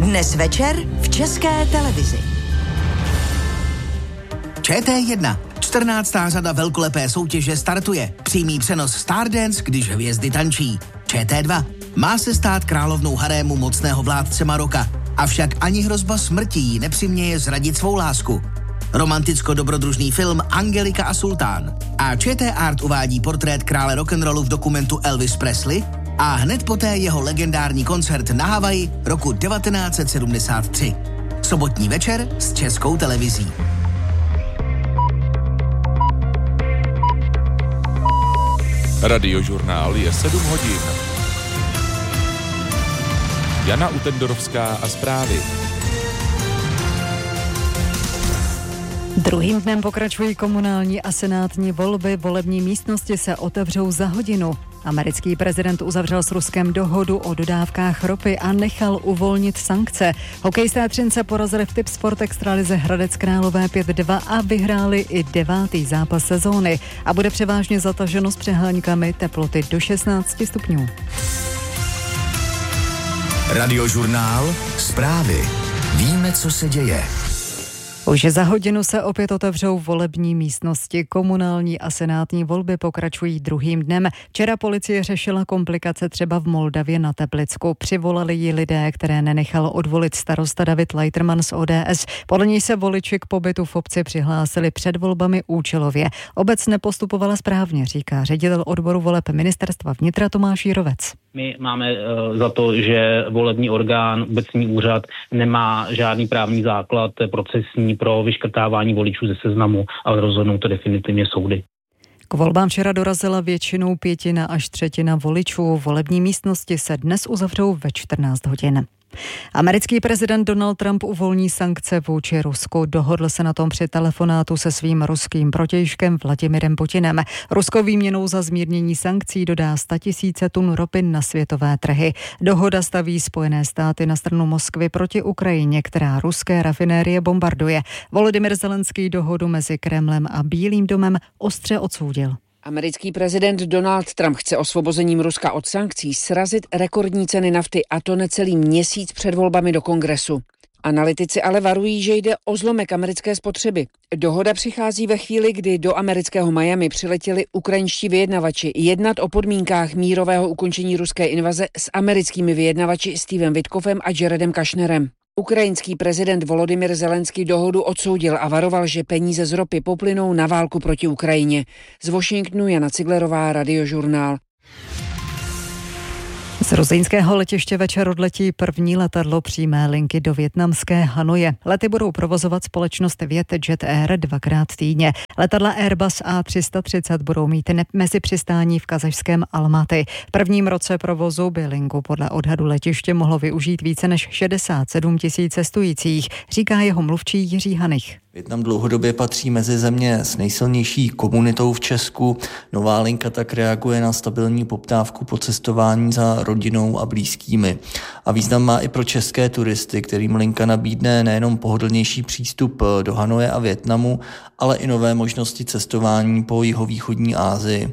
Dnes večer v České televizi. ČT1. 14. řada velkolepé soutěže startuje. Přímý přenos Stardance, když hvězdy tančí. ČT2. Má se stát královnou harému mocného vládce Maroka. Avšak ani hrozba smrti jí nepřiměje zradit svou lásku. Romanticko-dobrodružný film Angelika a Sultán. A ČT Art uvádí portrét krále rock'n'rollu v dokumentu Elvis Presley a hned poté jeho legendární koncert na Havaji roku 1973. Sobotní večer s Českou televizí. Radiožurnál je 7 hodin. Jana Utendorovská a zprávy. Druhým dnem pokračují komunální a senátní volby. Volební místnosti se otevřou za hodinu. Americký prezident uzavřel s Ruskem dohodu o dodávkách ropy a nechal uvolnit sankce. Hokejisté Třince porazili v Tipsport extralize Hradec Králové 5-2 a vyhráli i 9. zápas sezóny. A bude převážně zataženo s přeháňkami, teploty do 16 stupňů. Radiožurnál, zprávy. Víme, co se děje. Už za hodinu se opět otevřou volební místnosti. Komunální a senátní volby pokračují druhým dnem. Včera policie řešila komplikace třeba v Moldavě na Teplicku. Přivolali ji lidé, které nenechal odvolit starosta David Leiterman z ODS. Podle něj se voliči k pobytu v obci přihlásili před volbami účelově. Obec nepostupovala správně, říká ředitel odboru voleb ministerstva vnitra Tomáš Jirovec. My máme za to, že volební orgán, obecní úřad nemá žádný právní základ procesní pro vyškrtávání voličů ze seznamu, ale rozhodnou to definitivně soudy. K volbám včera dorazila většinou 1/5 až 1/3 voličů. Volební místnosti se dnes uzavřou ve 14 hodin. Americký prezident Donald Trump uvolní sankce vůči Rusku. Dohodl se na tom při telefonátu se svým ruským protějškem Vladimirem Putinem. Rusko výměnou za zmírnění sankcí dodá 100 000 tun ropy na světové trhy. Dohoda staví Spojené státy na stranu Moskvy proti Ukrajině, která ruské rafinérie bombarduje. Volodymyr Zelenský dohodu mezi Kremlem a Bílým domem ostře odsoudil. Americký prezident Donald Trump chce osvobozením Ruska od sankcí srazit rekordní ceny nafty, a to necelý měsíc před volbami do Kongresu. Analytici ale varují, že jde o zlomek americké spotřeby. Dohoda přichází ve chvíli, kdy do amerického Miami přiletěli ukrajinští vyjednavači jednat o podmínkách mírového ukončení ruské invaze s americkými vyjednavači Stevem Witkoffem a Jaredem Kushnerem. Ukrajinský prezident Volodymyr Zelenský dohodu odsoudil a varoval, že peníze z ropy poplynou na válku proti Ukrajině. Z Washingtonu Jana Ciglerová, Radiožurnál. Z ruzyňského letiště večer odletí první letadlo přímé linky do vietnamské Hanoje. Lety budou provozovat společnost Vietjet Air 2x týdně. Letadla Airbus A330 budou mít mezi přistání v kazašském Almaty. V prvním roce provozu by linku podle odhadu letiště mohlo využít více než 67 000 cestujících, říká jeho mluvčí Jiří Hanich. Vietnam dlouhodobě patří mezi země s nejsilnější komunitou v Česku. Nová linka tak reaguje na stabilní poptávku po cestování za rodinou a blízkými. A význam má i pro české turisty, kterým linka nabídne nejenom pohodlnější přístup do Hanoje a Vietnamu, ale i nové možnosti cestování po jihovýchodní Asii.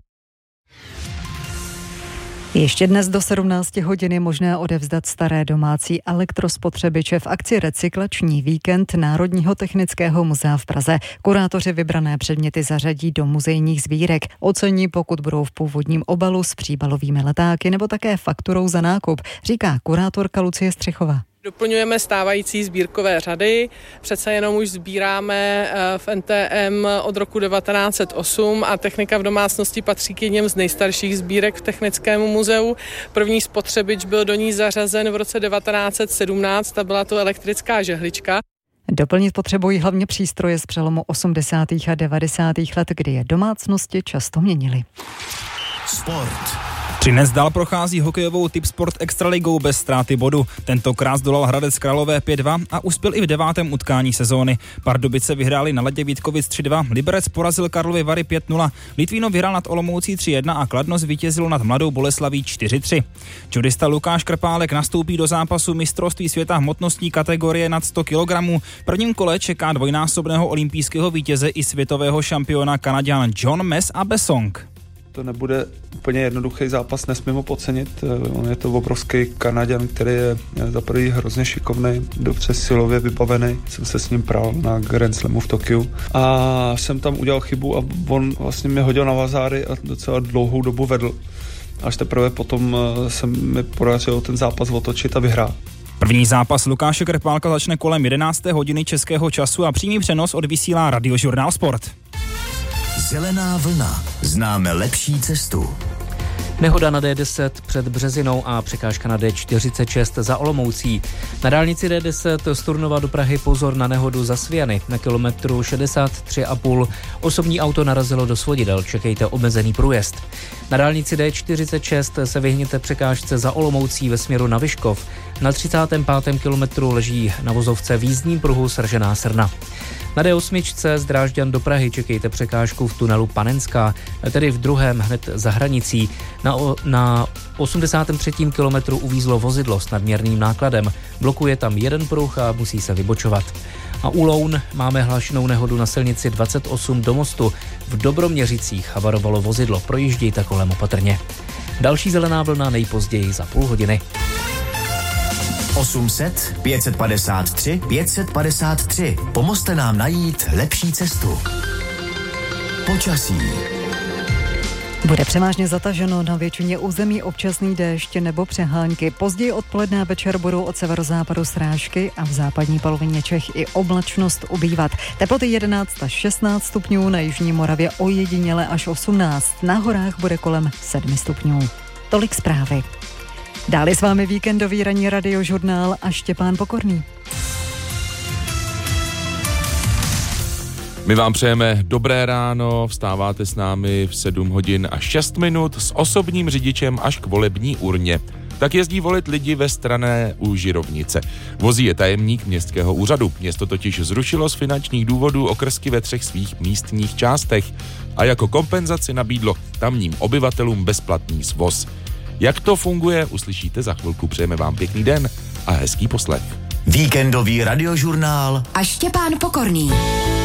Ještě dnes do 17 hodin je možné odevzdat staré domácí elektrospotřebiče v akci Recyklační víkend Národního technického muzea v Praze. Kurátoři vybrané předměty zařadí do muzejních sbírek. Ocení, pokud budou v původním obalu s příbalovými letáky nebo také fakturou za nákup, říká kurátorka Lucie Střechová. Doplňujeme stávající sbírkové řady, přece jenom už sbíráme v NTM od roku 1908 a technika v domácnosti patří k jedním z nejstarších sbírek v Technickém muzeu. První spotřebič byl do ní zařazen v roce 1917 a byla to elektrická žehlička. Doplnit potřebují hlavně přístroje z přelomu 80. a 90. let, kdy je domácnosti často měnily. Sport. Třinec dál prochází hokejovou Tipsport extraligou bez ztráty bodu. Tentokrát zdolal Hradec Králové 5-2 a uspěl i v 9. utkání sezóny. Pardubice vyhráli na ledě Vítkovic 3-2, Liberec porazil Karlovy Vary 5-0, Litvínov vyhrál nad Olomoucí 3-1 a Kladno zvítězilo nad Mladou Boleslaví 4-3. Judista Lukáš Krpálek nastoupí do zápasu mistrovství světa hmotnostní kategorie nad 100 kg. V prvním kole čeká dvojnásobného olympijského vítěze i světového šampiona Kanaďan John Mess a Besong. to nebude úplně jednoduchý zápas, nesmím ho podcenit. On je to obrovský Kanaďan, který je za prvý hrozně šikovný, dobře silově vybavený. Jsem se s ním pral na Grand Slamu v Tokiu a jsem tam udělal chybu a on vlastně mě hodil na vazáry a docela dlouhou dobu vedl. Až teprve potom se mi podařilo ten zápas otočit a vyhrát. První zápas Lukáše Krpálka začne kolem 11. hodiny českého času a přímý přenos odvysílá Radiožurnál Sport. Zelená vlna. Známe lepší cestu. Nehoda na D10 před Březinou a překážka na D46 za Olomoucí. Na dálnici D10 z Turnova do Prahy pozor na nehodu za Sviany. Na kilometru 63,5 osobní auto narazilo do svodidel, čekejte omezený průjezd. Na dálnici D46 se vyhněte překážce za Olomoucí ve směru na Vyškov. Na 35. kilometru leží na vozovce v jízdním pruhu sržená srna. Na D8 z Drážďan do Prahy čekejte překážku v tunelu Panenská, tedy v druhém hned za hranicí. Na 83. kilometru uvízlo vozidlo s nadměrným nákladem. Blokuje tam jeden pruh a musí se vybočovat. A u Loun máme hlášenou nehodu na silnici 28 do Mostu. V Dobroměřicích havarovalo vozidlo, projíždějte kolem opatrně. Další zelená vlna nejpozději za půl hodiny. 800 553 553. Pomozte nám najít lepší cestu. Počasí. Bude převážně zataženo, na většině území občasný déšť nebo přehánky. Později odpoledne a večer budou od severozápadu srážky a v západní polovině Čech i oblačnost ubývat. Teploty 11 až 16 stupňů, na jižní Moravě ojediněle až 18. Na horách bude kolem 7 stupňů. Tolik zprávy. Dále s vámi víkendový ranní Radiožurnál a Štěpán Pokorný. My vám přejeme dobré ráno, vstáváte s námi v 7 hodin a 6 minut s osobním řidičem až k volební urně. Tak jezdí volit lidi ve Strané u Žirovnice. Vozí je tajemník městského úřadu. Město totiž zrušilo z finančních důvodů okrsky ve 3 svých místních částech a jako kompenzaci nabídlo tamním obyvatelům bezplatný svoz. Jak to funguje, uslyšíte za chvilku. Přejeme vám pěkný den a hezký poslech. Víkendový Radiožurnál a Štěpán Pokorný.